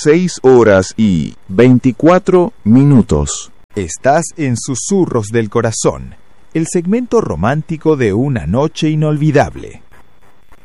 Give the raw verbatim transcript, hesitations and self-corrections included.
seis horas y veinticuatro minutos. Estás en Susurros del Corazón, el segmento romántico de una noche inolvidable.